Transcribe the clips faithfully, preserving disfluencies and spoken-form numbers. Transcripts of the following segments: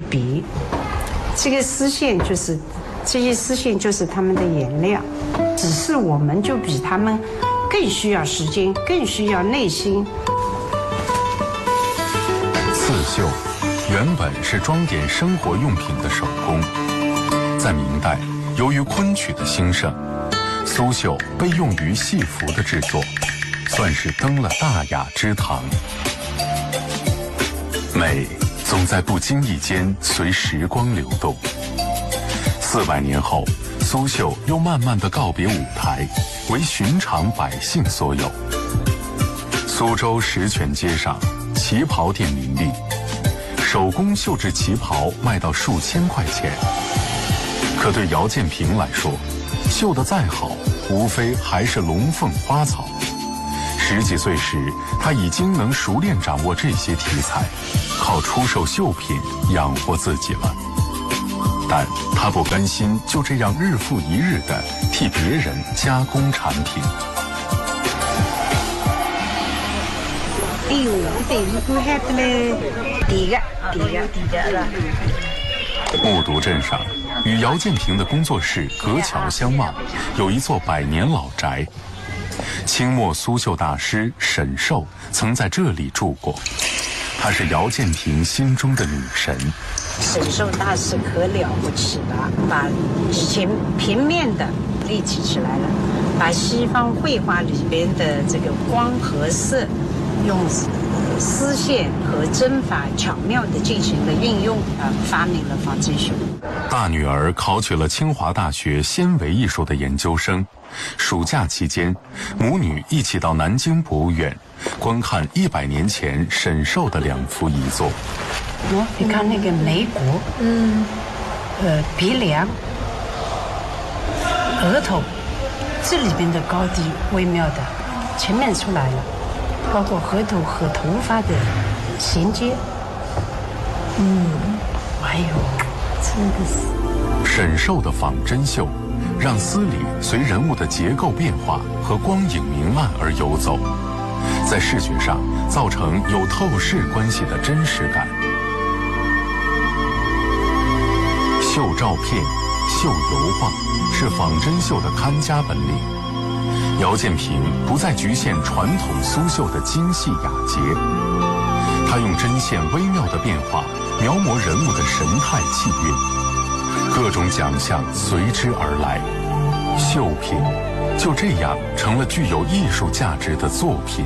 笔，这个丝线就是这些丝线就是他们的颜料，只是我们就比他们更需要时间，更需要耐心。 刺绣原本是装点生活用品的手工，在明代，由于昆曲的兴盛，苏绣被用于戏服的制作，算是登了大雅之堂。美总在不经意间随时光流动。四百年后，苏绣又慢慢地告别舞台，为寻常百姓所有。苏州石泉街上，旗袍店林立，手工绣制旗袍卖到数千块钱。可对姚建平来说，绣得再好，无非还是龙凤花草。十几岁时，他已经能熟练掌握这些题材，靠出售绣品养活自己了。但他不甘心就这样日复一日地替别人加工产品。 哎呦，对，我还得嘞，第个，第个，第个了。 木渎镇上，与姚建平的工作室隔桥相望，有一座百年老宅。清末苏绣大师沈寿曾在这里住过，她是姚建平心中的女神。 沈寿大师可了不起了，把以前平面的立体起来了，把西方绘画里边的这个光和色，用丝线和针法巧妙地进行了运用，啊，发明了仿真绣。 大女儿考取了清华大学纤维艺术的研究生，暑假期间，母女一起到南京博物院观看一百年前沈寿的两幅遗作。 哦，你看那个眉骨，嗯，呃，鼻梁、额头，这里边的高低微妙的全面出来了，包括额头和头发的衔接。嗯，哎呦，真的是。 沈寿的仿真绣，让丝理随人物的结构变化和光影明暗而游走，在视觉上造成有透视关系的真实感。绣照片、绣油画是仿真绣的看家本领。姚建平不再局限传统苏绣的精细雅洁，他用针线微妙的变化描摹人物的神态气韵，各种奖项随之而来，绣品就这样成了具有艺术价值的作品。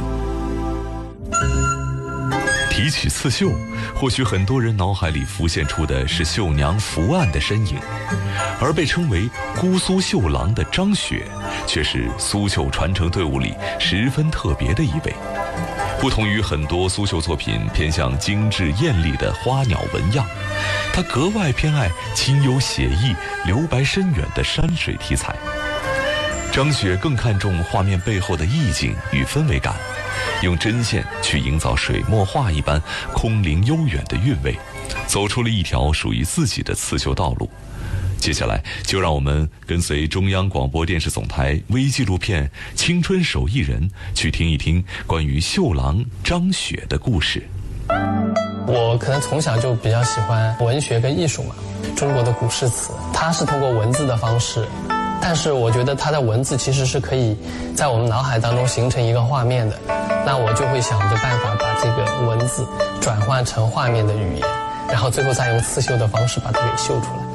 提起刺绣，或许很多人脑海里浮现出的是绣娘伏案的身影，而被称为姑苏绣郎的张雪，却是苏绣传承队伍里十分特别的一位。不同于很多苏绣作品偏向精致艳丽的花鸟纹样，她格外偏爱清幽写意、留白深远的山水题材。张雪更看重画面背后的意境与氛围感，用针线去营造水墨画一般空灵悠远的韵味，走出了一条属于自己的刺绣道路。接下来就让我们跟随中央广播电视总台微纪录片《青春手艺人》去听一听关于绣郎张雪的故事。 我可能从小就比较喜欢文学跟艺术嘛，中国的古诗词，它是通过文字的方式，但是我觉得它的文字其实是可以在我们脑海当中形成一个画面的，那我就会想着办法把这个文字转换成画面的语言，然后最后再用刺绣的方式把它给绣出来。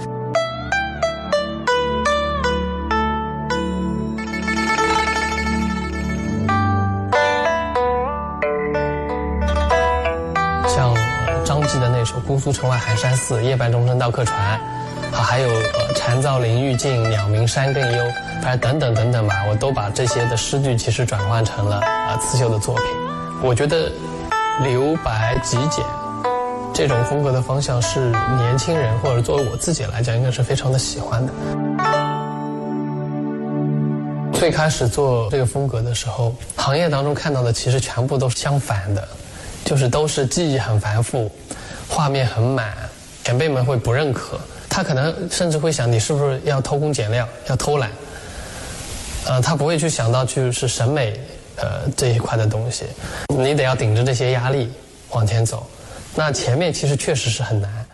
像张继的那首《姑苏城外寒山寺，夜半钟声到客船》，啊，还有呃蝉噪林愈静，鸟鸣山更幽，反正等等等等吧，我都把这些的诗句其实转换成了啊、呃、刺绣的作品。我觉得留白极简这种风格的方向是年轻人或者作为我自己来讲应该是非常的喜欢的。最开始做这个风格的时候，行业当中看到的其实全部都是相反的，就是都是技艺很繁复，画面很满，前辈们会不认可，他可能甚至会想你是不是要偷工减料，要偷懒，呃，他不会去想到就是审美呃这一块的东西，你得要顶着这些压力往前走，那前面其实确实是很难。